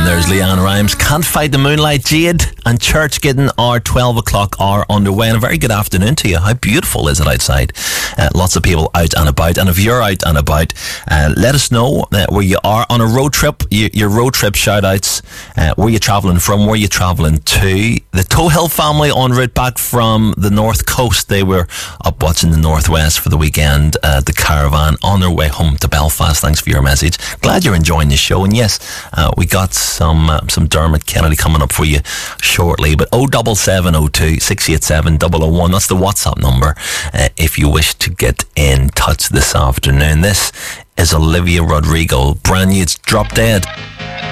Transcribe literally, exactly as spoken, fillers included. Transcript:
And there's Leanne Rhymes, Can't Fight the Moonlight. Jade and Church getting our twelve o'clock hour underway. And a very good afternoon to you. How beautiful is it outside? Uh, lots of people out and about. And if you're out and about, uh, let us know uh, where you are on a road trip. You, your road trip shout outs. Uh, where you travelling from? Where you travelling to? The Toe Hill family en route back from the north coast. They were up watching the northwest for the weekend. Uh, the caravan on their way home to Belfast. Thanks for your message. Glad you're enjoying the show. And yes, uh, we got some uh, some Dermot Kennedy coming up for you shortly. But oh seven seven oh two, six eight seven, oh oh one, that's the WhatsApp number uh, if you wish to get in touch this afternoon. This is Olivia Rodrigo, brand new. It's Drop Dead.